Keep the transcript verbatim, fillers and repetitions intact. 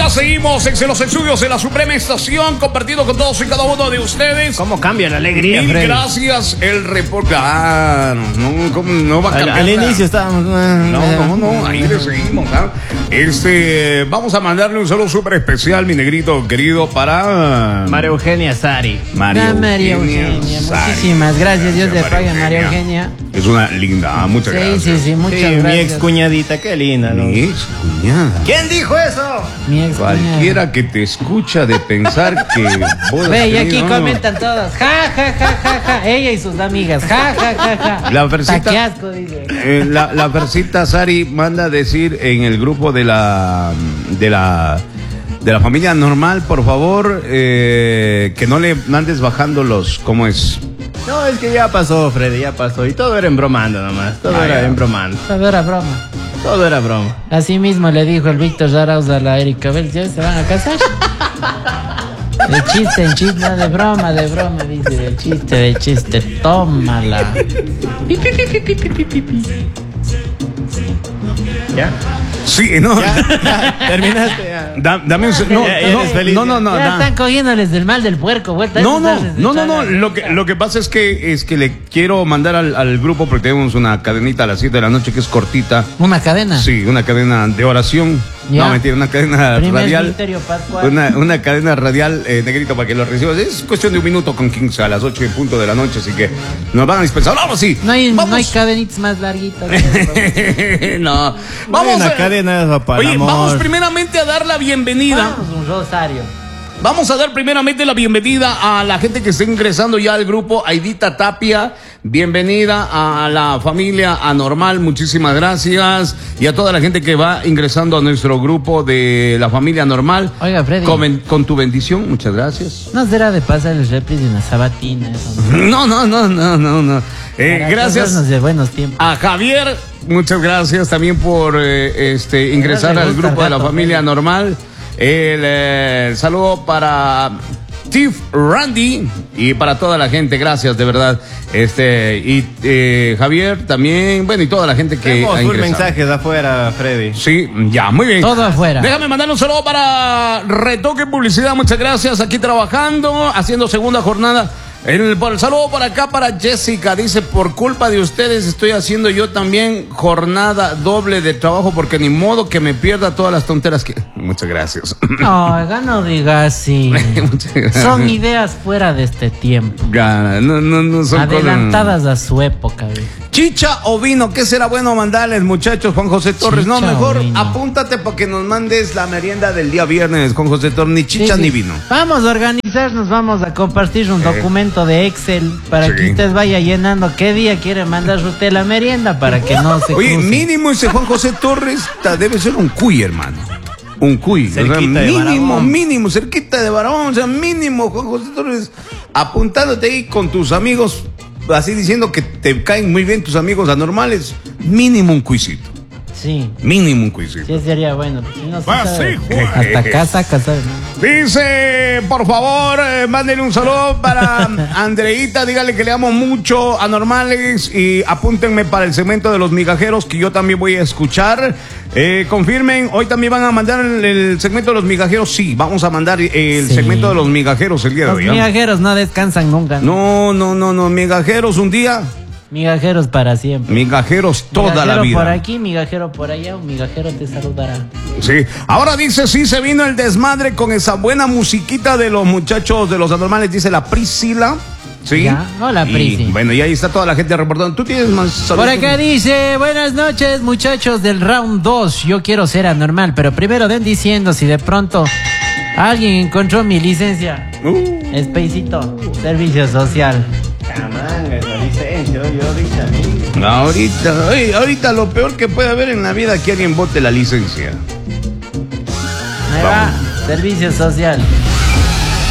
acá seguimos en los estudios de la Suprema Estación, compartido con todos y cada uno de ustedes. ¿Cómo cambia la alegría, Mil Freddy? gracias, el reporte. Claro, no, ¿cómo no va a cambiar? Al, al inicio estábamos. No, no, no, ahí le seguimos, ¿no? Este, vamos a mandarle un saludo súper especial, mi negrito querido, para María Eugenia Sari. María, Ah, María Eugenia, Sari. muchísimas gracias, Dios le María pague a María Eugenia. Es una linda, muchas Sí, gracias. sí, sí, muchas Sí, gracias. mi ex cuñadita, qué linda, ¿no? Mi ex cuñada. ¿Quién dijo eso? Mi ex Cualquiera que te escucha de pensar que vos has Ve, y aquí tenido- comentan todas. Ja, ja, ja, ja, ja. Ella y sus amigas. Ja, ja, ja, ja. La versita- Ta, qué asco, dice. Eh, la, la versita Sari manda a decir en el grupo de la de la de la familia normal, por favor, eh, que no le mandes bajando los, ¿cómo es? No, es que ya pasó, Freddy, ya pasó. Y todo era en bromando nomás. Todo Ah, era ya. en bromando. Todo era broma. Todo era broma. Así mismo le dijo el Víctor Zarauz a la Erika Bell. ¿Ya se van a casar? De chiste en chiste, no de broma, de broma, dice. De chiste, de chiste. Tómala. Pi, pi, pi, pi, pi, pi, pi, pi. ¿Ya? Sí, no. ¿Ya? ¿Ya? ¿Terminaste? Ya. Da- dame un se- no, Ya- ya no, eres feliz, no, no, no, Ya no. están cogiéndoles del mal del puerco, vuelta. No, Esos no, darles de no, no, no. chaga. Lo que, lo que pasa es que es que le quiero mandar al, al grupo porque tenemos una cadenita a las siete de la noche que es cortita. Una cadena. Sí, una cadena de oración. Ya. No, mentira, una cadena Primer radial. misterio pascual. Una, una cadena radial, eh, negrito, para que lo recibas. Es cuestión de un minuto con quince a las ocho y punto de la noche, así que nos van a dispensar. Vamos, sí. No hay, Vamos. no hay cadenitas más larguitas. No. Vamos Vamos a a cadena para Oye, el amor. vamos primeramente a dar la bienvenida. Vamos, un rosario. Vamos a dar primeramente la bienvenida a la gente que está ingresando ya al grupo. Aidita Tapia, bienvenida a la familia Anormal, muchísimas gracias. Y a toda la gente que va ingresando a nuestro grupo de la familia Anormal. Oiga, Freddy. Con, con tu bendición, muchas gracias. No será de pasar el repris de una sabatina, eso. ¿no? No, no, no, no, no, no. Eh, Para gracias acordarnos de buenos tiempos. a Javier, muchas gracias también por eh, este ingresar le al gusta grupo el de la gato, familia Freddy. normal. El eh, saludo para Tiff Randy y para toda la gente, gracias de verdad. Este y eh, Javier también, bueno, y toda la gente que Tenemos ha full ingresado. mensajes afuera, Freddy. Sí, ya, muy bien. Todo afuera. Déjame mandar un saludo para Retoque Publicidad, muchas gracias, aquí trabajando, haciendo segunda jornada. El, por el saludo por acá para Jessica, dice, por culpa de ustedes estoy haciendo yo también jornada doble de trabajo porque ni modo que me pierda todas las tonteras que... Muchas gracias. Oiga, no diga así. Muchas gracias. Son ideas fuera de este tiempo. Ya, no, no, no son Adelantadas a su época. ¿Ve? cosas- Chicha o vino, ¿qué será bueno mandarles, muchachos? Juan José Torres, no, Chicha o mejor vino. apúntate para que nos mandes la merienda del día viernes, Juan José Torres, ni chicha Sí, ni sí. vino. Vamos a organizarnos, vamos a compartir un documento de Excel para Sí. que usted vaya llenando qué día quiere mandar usted la merienda para que no se Oye, cruce. mínimo ese Juan José Torres ta- debe ser un cuy, hermano. Un cuy. O sea, Cerquita de mínimo, Barahón. mínimo, cerquita de Barahón. O sea, mínimo, Juan José Torres, apuntándote ahí con tus amigos, así diciendo que te caen muy bien tus amigos anormales. Mínimo un cuisito. Sí, Mínimo un cuisito. sí sería bueno. porque si no se Ah, sabe. sí, Juan. Hasta casa, casa. ¿no? Dice, por favor, eh, mándenle un saludo para Andreita, dígale que le amo mucho a Normales y apúntenme para el segmento de los migajeros que yo también voy a escuchar. Eh, confirmen, hoy también van a mandar el, el segmento de los migajeros. Sí, vamos a mandar el Sí. segmento de los migajeros el día de Los hoy. ¿ah? migajeros no descansan nunca. ¿no? No, no, no, no, migajeros un día, Migajeros para siempre. migajeros toda Migajero la vida. por aquí, migajero por allá, un migajero te saludará. Sí, ahora dice, sí, se vino el desmadre con esa buena musiquita de los muchachos de los anormales, dice la Priscila. Sí. Ya, hola, Y, Prisi. bueno, y ahí está toda la gente reportando. ¿Tú tienes más Por saludos? acá dice, buenas noches muchachos del round dos, yo quiero ser anormal, pero primero den diciendo si de pronto alguien encontró mi licencia. Uh, Espacito, servicio social. Camanga, esa licencia, yo ahorita. ahorita, oye, ahorita lo peor que puede haber en la vida es que alguien vote la licencia. Ahí va, servicio social.